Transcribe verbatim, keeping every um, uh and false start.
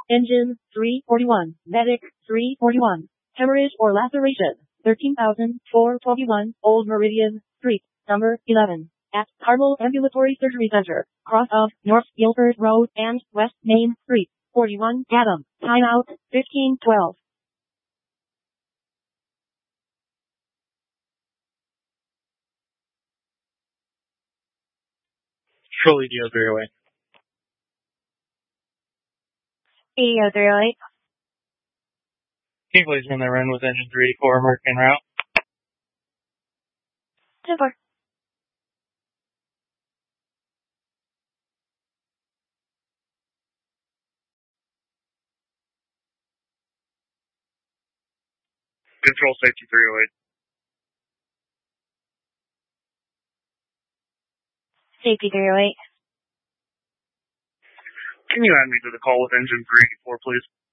Engine three forty-one. Medic three forty-one. Hemorrhage or laceration thirteen thousand four hundred twenty-one. Old Meridian Street, number eleven. At Carmel Ambulatory Surgery Center, cross of North Guilford Road and West Main Street, forty-one Adam. Timeout fifteen twelve. Trolley D O three oh eight. E O three oh eight. Can you please run the run with engine three eighty-four, American route? ten four. Control safety three oh eight. Safety three oh eight. Can you add me to the call with engine three eighty-four, please?